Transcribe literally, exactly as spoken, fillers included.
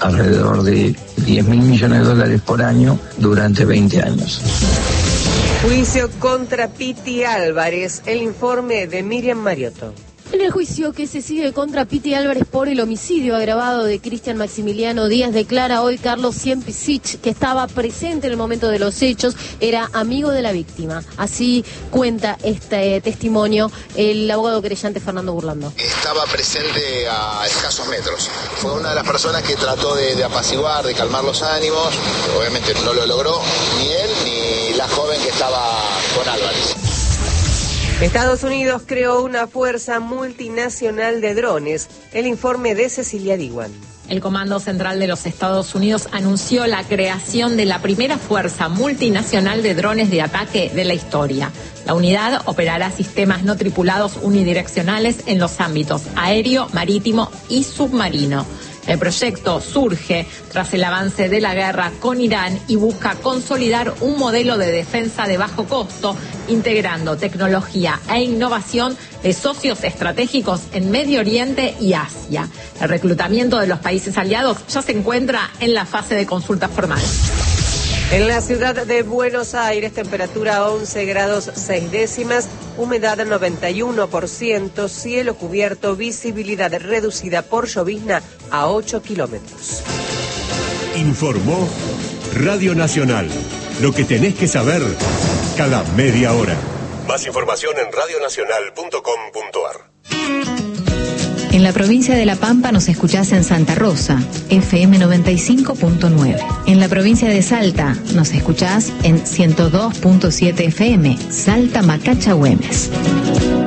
alrededor de diez mil millones de dólares por año durante veinte años. Juicio contra Piti Álvarez, el informe de Miriam Mariotto. En el juicio que se sigue contra Piti Álvarez por el homicidio agravado de Cristian Maximiliano Díaz, declara hoy Carlos Siempisich, que estaba presente en el momento de los hechos, era amigo de la víctima. Así cuenta este testimonio el abogado querellante Fernando Burlando. Estaba presente a escasos metros. Fue una de las personas que trató de, de apaciguar, de calmar los ánimos. Obviamente no lo logró ni él ni la joven que estaba con Álvarez. Estados Unidos creó una fuerza multinacional de drones. El informe de Cecilia Diwan. El Comando Central de los Estados Unidos anunció la creación de la primera fuerza multinacional de drones de ataque de la historia. La unidad operará sistemas no tripulados unidireccionales en los ámbitos aéreo, marítimo y submarino. El proyecto surge tras el avance de la guerra con Irán y busca consolidar un modelo de defensa de bajo costo, integrando tecnología e innovación de socios estratégicos en Medio Oriente y Asia. El reclutamiento de los países aliados ya se encuentra en la fase de consulta formal. En la ciudad de Buenos Aires, temperatura once grados seis décimas, humedad noventa y uno por ciento, cielo cubierto, visibilidad reducida por llovizna a ocho kilómetros. Informó Radio Nacional. Lo que tenés que saber cada media hora. Más información en radio nacional punto com punto a r. En la provincia de La Pampa nos escuchás en Santa Rosa, F M noventa y cinco punto nueve. En la provincia de Salta nos escuchás en ciento dos punto siete F M, Salta Macacha Güemes.